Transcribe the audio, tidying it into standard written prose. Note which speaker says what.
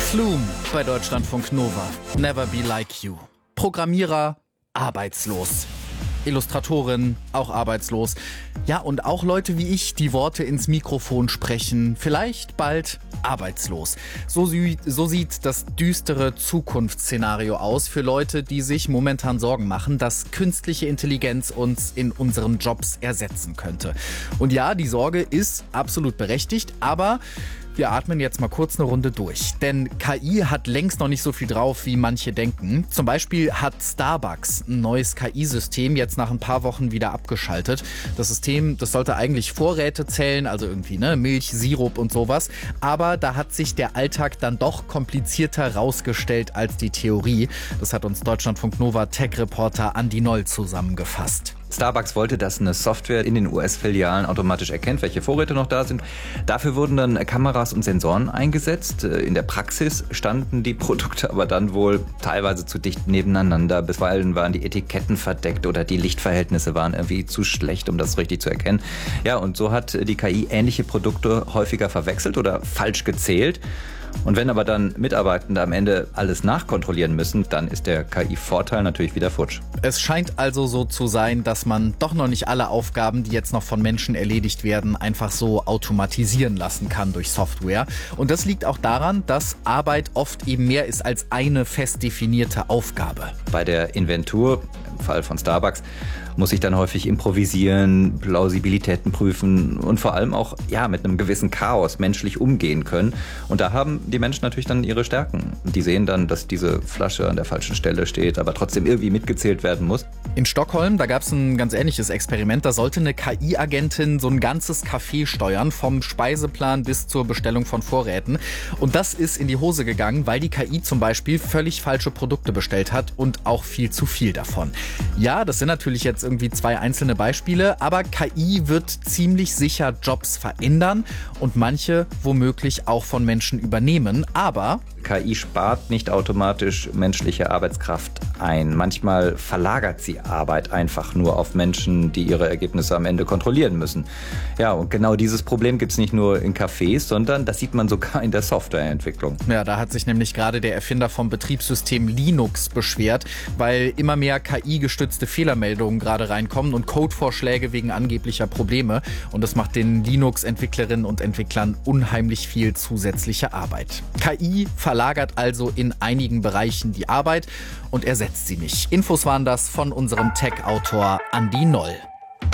Speaker 1: Flume bei Deutschlandfunk Nova. Never be like you. Programmierer, arbeitslos. Illustratorin, auch arbeitslos. Ja, und auch Leute wie ich, die Worte ins Mikrofon sprechen. Vielleicht bald arbeitslos. So sieht das düstere Zukunftsszenario aus für Leute, die sich momentan Sorgen machen, dass künstliche Intelligenz uns in unseren Jobs ersetzen könnte. Und ja, die Sorge ist absolut berechtigt, aber wir atmen jetzt mal kurz eine Runde durch. Denn KI hat längst noch nicht so viel drauf, wie manche denken. Zum Beispiel hat Starbucks ein neues KI-System jetzt nach ein paar Wochen wieder abgeschaltet. Das System, das sollte eigentlich Vorräte zählen, also irgendwie Milch, Sirup und sowas. Aber da hat sich der Alltag dann doch komplizierter rausgestellt als die Theorie. Das hat uns Deutschlandfunk Nova Tech-Reporter Andi Noll zusammengefasst.
Speaker 2: Starbucks wollte, dass eine Software in den US-Filialen automatisch erkennt, welche Vorräte noch da sind. Dafür wurden dann Kameras und Sensoren eingesetzt. In der Praxis standen die Produkte aber dann wohl teilweise zu dicht nebeneinander. Bisweilen waren die Etiketten verdeckt oder die Lichtverhältnisse waren irgendwie zu schlecht, um das richtig zu erkennen. Ja, und so hat die KI ähnliche Produkte häufiger verwechselt oder falsch gezählt. Und wenn aber dann Mitarbeitende am Ende alles nachkontrollieren müssen, dann ist der KI-Vorteil natürlich wieder futsch.
Speaker 1: Es scheint also so zu sein, dass man doch noch nicht alle Aufgaben, die jetzt noch von Menschen erledigt werden, einfach so automatisieren lassen kann durch Software. Und das liegt auch daran, dass Arbeit oft eben mehr ist als eine fest definierte Aufgabe.
Speaker 2: Bei der Inventur, im Fall von Starbucks, muss ich dann häufig improvisieren, Plausibilitäten prüfen und vor allem auch mit einem gewissen Chaos menschlich umgehen können. Und da haben die Menschen natürlich dann ihre Stärken. Die sehen dann, dass diese Flasche an der falschen Stelle steht, aber trotzdem irgendwie mitgezählt werden muss.
Speaker 1: In Stockholm, da gab es ein ganz ähnliches Experiment. Da sollte eine KI-Agentin so ein ganzes Café steuern, vom Speiseplan bis zur Bestellung von Vorräten. Und das ist in die Hose gegangen, weil die KI zum Beispiel völlig falsche Produkte bestellt hat und auch viel zu viel davon. Ja, das sind natürlich jetzt irgendwie zwei einzelne Beispiele, aber KI wird ziemlich sicher Jobs verändern und manche womöglich auch von Menschen übernehmen, aber
Speaker 2: KI spart nicht automatisch menschliche Arbeitskraft ein. Manchmal verlagert sie Arbeit einfach nur auf Menschen, die ihre Ergebnisse am Ende kontrollieren müssen. Ja, und genau dieses Problem gibt es nicht nur in Cafés, sondern das sieht man sogar in der Softwareentwicklung.
Speaker 1: Ja, da hat sich nämlich gerade der Erfinder vom Betriebssystem Linux beschwert, weil immer mehr KI-gestützte Fehlermeldungen gerade reinkommen und Codevorschläge wegen angeblicher Probleme. Und das macht den Linux-Entwicklerinnen und Entwicklern unheimlich viel zusätzliche Arbeit. KI verlagert also in einigen Bereichen die Arbeit und ersetzt sie nicht. Infos waren das von unserem Tech-Autor Andi Noll.